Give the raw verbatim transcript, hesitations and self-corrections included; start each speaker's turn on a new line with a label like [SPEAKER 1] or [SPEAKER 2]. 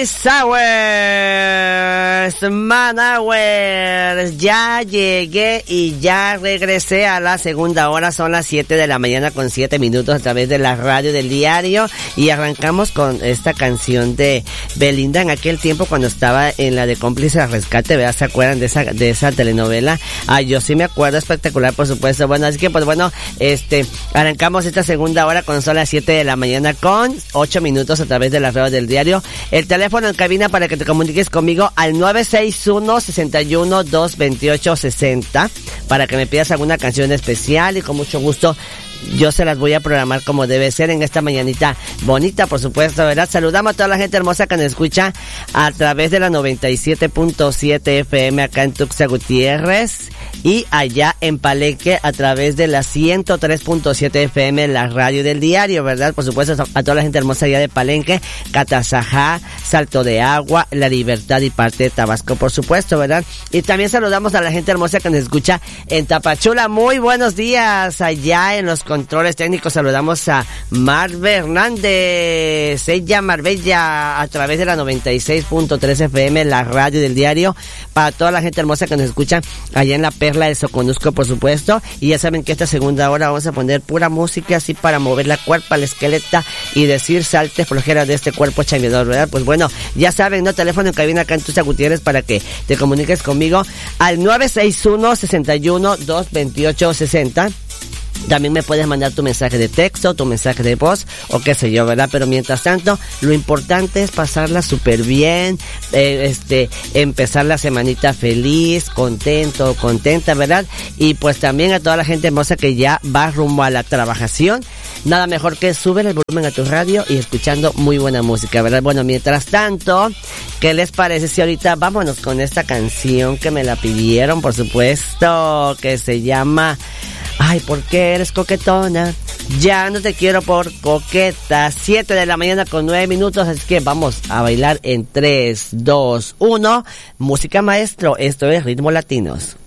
[SPEAKER 1] Office Hours, Man Hours, ya llegué y ya regresé a la segunda hora, son las siete de la mañana con siete minutos a través de la radio del diario y arrancamos con esta canción de Belinda en aquel tiempo cuando estaba en la de Cómplices al Rescate, ¿verdad? ¿Se acuerdan de esa, de esa telenovela? Ah, yo sí me acuerdo, espectacular por supuesto. Bueno, así que pues bueno, este, arrancamos esta segunda hora cuando son las siete de la mañana con ocho minutos a través de la radio del diario. El teléfono en cabina para que te comuniques conmigo al nueve seis uno, seis uno, dos dos ocho, seis cero para que me pidas alguna canción especial y con mucho gusto yo se las voy a programar como debe ser en esta mañanita bonita, por supuesto, ¿verdad? Saludamos a toda la gente hermosa que nos escucha a través de la noventa y siete punto siete F M acá en Tuxtla Gutiérrez y allá en Palenque a través de la ciento tres punto siete F M, la radio del diario, ¿verdad? Por supuesto, a toda la gente hermosa allá de Palenque, Catazajá, Salto de Agua, La Libertad y parte de Tabasco, por supuesto, ¿verdad? Y también saludamos a la gente hermosa que nos escucha en Tapachula. Muy buenos días allá en los controles técnicos. Saludamos a Marve Hernández, ella Marbella, a través de la noventa y seis punto tres F M, la radio del diario, para toda la gente hermosa que nos escucha allá en la Perla de Soconusco, por supuesto. Y ya saben que esta segunda hora vamos a poner pura música así para mover la cuerpa, la esqueleta y decir salte flojera de este cuerpo chambeador, ¿verdad? Pues bueno, ya saben, ¿no? Teléfono en cabina acá en Tuxtla Gutiérrez para que te comuniques conmigo al nueve seis uno, seis uno, dos dos ocho, seis cero. También me puedes mandar tu mensaje de texto, tu mensaje de voz o qué sé yo, ¿verdad? Pero mientras tanto, lo importante es pasarla súper bien, eh, este, empezar la semanita feliz, contento, contenta, ¿verdad? Y pues también a toda la gente hermosa que ya va rumbo a la trabajación, nada mejor que subir el volumen a tu radio y escuchando muy buena música, ¿verdad? Bueno, mientras tanto, ¿qué les parece si ahorita vámonos con esta canción que me la pidieron, por supuesto, que se llama... Ay, ¿por qué eres coquetona? Ya no te quiero por coqueta. siete de la mañana con nueve minutos, así que vamos a bailar en tres, dos, uno. Música maestro, esto es Ritmo Latinos.